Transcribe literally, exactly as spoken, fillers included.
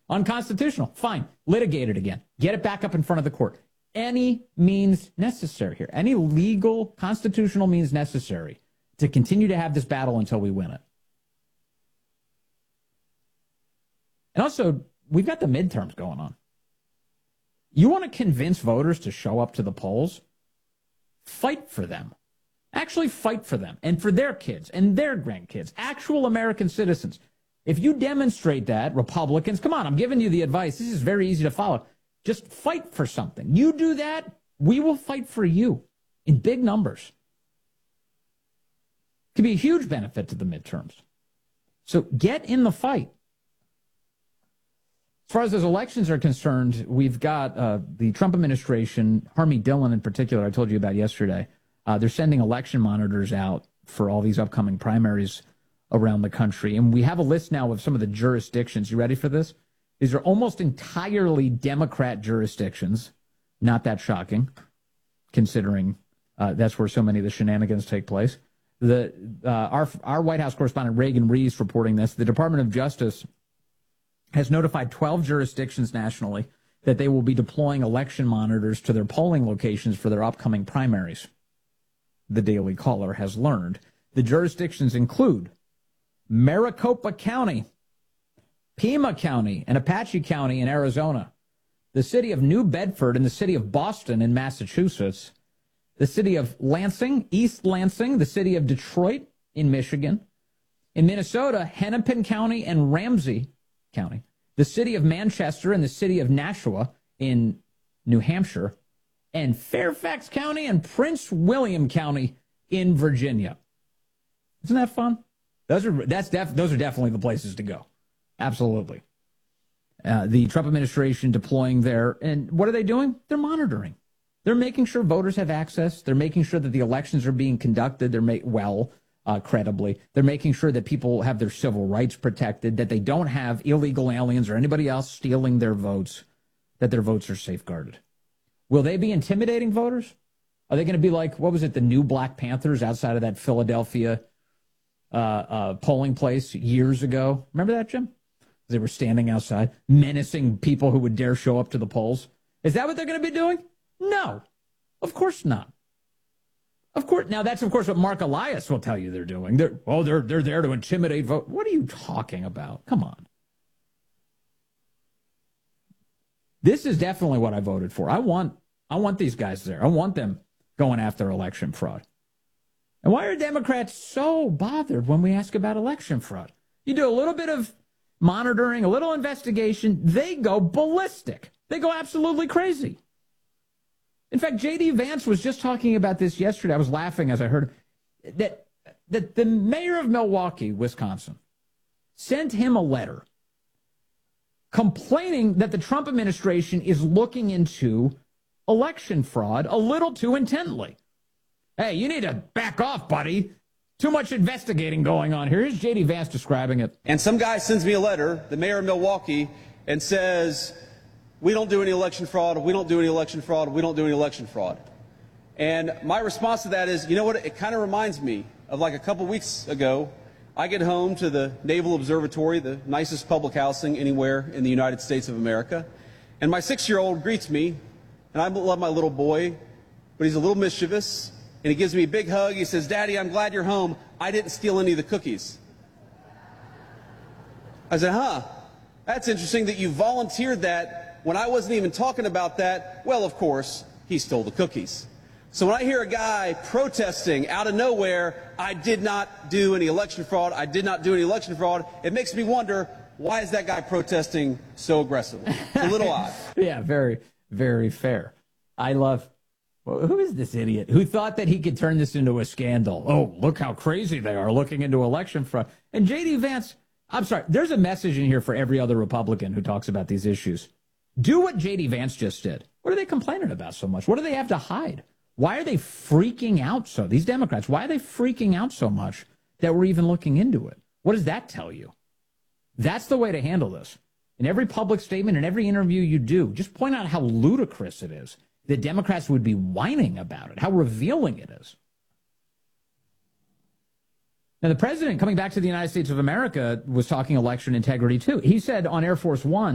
Unconstitutional. Fine. Litigate it again. Get it back up in front of the court. Any means necessary here. Any legal, constitutional means necessary to continue to have this battle until we win it. And also, we've got the midterms going on. You want to convince voters to show up to the polls? Fight for them. Actually fight for them and for their kids and their grandkids, actual American citizens. If you demonstrate that, Republicans, come on, I'm giving you the advice. This is very easy to follow. Just fight for something. You do that, we will fight for you in big numbers. Could be a huge benefit to the midterms. So get in the fight. As far as those elections are concerned, we've got uh, the Trump administration, Harmy Dillon in particular, I told you about yesterday. Uh, they're sending election monitors out for all these upcoming primaries around the country. And we have a list now of some of the jurisdictions. You ready for this? These are almost entirely Democrat jurisdictions. Not that shocking, considering uh, that's where so many of the shenanigans take place. The uh, our, our White House correspondent Reagan Reese reporting this. The Department of Justice has notified twelve jurisdictions nationally that they will be deploying election monitors to their polling locations for their upcoming primaries. The Daily Caller has learned. The jurisdictions include Maricopa County, Pima County, and Apache County in Arizona, the city of New Bedford and the city of Boston in Massachusetts, the city of Lansing, East Lansing, the city of Detroit in Michigan, in Minnesota, Hennepin County and Ramsey County, the city of Manchester and the city of Nashua in New Hampshire, and Fairfax County and Prince William County in Virginia. Isn't that fun? Those are that's def, those are definitely the places to go. Absolutely. Uh, the Trump administration deploying there, and what are they doing? They're monitoring. They're making sure voters have access. They're making sure that the elections are being conducted. They're made well, uh, credibly. They're making sure that people have their civil rights protected, that they don't have illegal aliens or anybody else stealing their votes, that their votes are safeguarded. Will they be intimidating voters? Are they going to be like, what was it, the new Black Panthers outside of that Philadelphia uh, uh, polling place years ago? Remember that, Jim? They were standing outside, menacing people who would dare show up to the polls. Is that what they're going to be doing? No, of course not. Of course. Now, that's, of course, what Mark Elias will tell you they're doing. They're, oh, they're, they're there to intimidate vote. What are you talking about? Come on. This is definitely what I voted for. I want I want these guys there. I want them going after election fraud. And why are Democrats so bothered when we ask about election fraud? You do a little bit of monitoring, a little investigation, they go ballistic. They go absolutely crazy. In fact, J D. Vance was just talking about this yesterday. I was laughing as I heard that, that the mayor of Milwaukee, Wisconsin, sent him a letter complaining that the Trump administration is looking into election fraud a little too intently. Hey, you need to back off, buddy. Too much investigating going on here. Here's J D. Vance describing it. And some guy sends me a letter, the mayor of Milwaukee, and says, we don't do any election fraud, we don't do any election fraud, we don't do any election fraud. And my response to that is, you know what, it kind of reminds me of like a couple weeks ago, I get home to the Naval Observatory, the nicest public housing anywhere in the United States of America, and my six-year-old greets me, and I love my little boy, but he's a little mischievous, and he gives me a big hug. He says, Daddy, I'm glad you're home. I didn't steal any of the cookies. I said, huh, that's interesting that you volunteered that when I wasn't even talking about that. Well, of course, he stole the cookies. So when I hear a guy protesting out of nowhere, I did not do any election fraud, I did not do any election fraud, it makes me wonder, why is that guy protesting so aggressively? It's a little odd. Yeah, very, very fair. I love, well, who is this idiot who thought that he could turn this into a scandal? Oh, look how crazy they are looking into election fraud. And J D. Vance, I'm sorry, there's a message in here for every other Republican who talks about these issues. Do what J D. Vance just did. What are they complaining about so much? What do they have to hide? Why are they freaking out so? These Democrats, why are they freaking out so much that we're even looking into it? What does that tell you? That's the way to handle this. In every public statement, in every interview you do, just point out how ludicrous it is that Democrats would be whining about it, how revealing it is. Now, the president, coming back to the United States of America, was talking election integrity, too. He said on Air Force One,